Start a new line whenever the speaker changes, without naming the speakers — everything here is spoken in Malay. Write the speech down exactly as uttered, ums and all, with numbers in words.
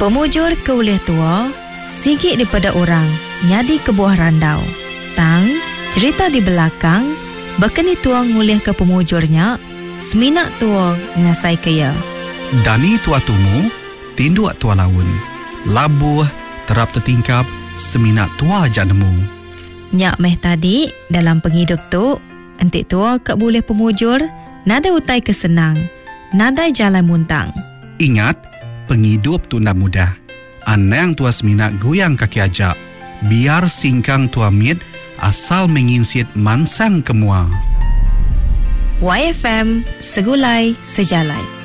Pemujur ke ulih tua, sigit daripada orang, nyadi ke buah randau. Tang, cerita di belakang, bekeni tua ngulih ke pemujurnya, seminak tua ngasai kaya.
Dani tua tumu, tinduak tua laun. Labuh, terap tertingkap, seminak tua jak nemu.
Nyak meh tadi, dalam penghidup tu, entik tua kat boleh pemujur, nada utai kesenang, nada jalan muntang.
Ingat, penghidup tu nak mudah. Anang tua seminak goyang kaki ajak. Biar singkang tua mit, asal menginsit mansang kemua.
Y F M, segulai sejalai.